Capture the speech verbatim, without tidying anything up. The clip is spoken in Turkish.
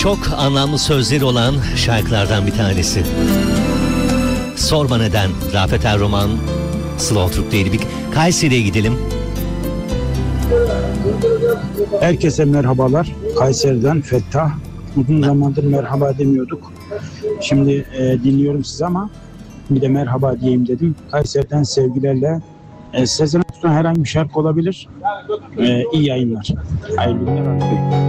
Çok anlamlı sözleri olan şarkılardan bir tanesi. Sorma Neden, Rafet Erroman, Slow Türk'teydi. Bir Kayseri'ye gidelim. Herkese merhabalar. Kayseri'den Fettah. Uzun zamandır merhaba demiyorduk. Şimdi e, dinliyorum sizi ama bir de merhaba diyeyim dedim. Kayseri'den sevgilerle. E, Sezen Aksu'dan herhangi bir şarkı olabilir. E, iyi yayınlar. Hayırlı günler.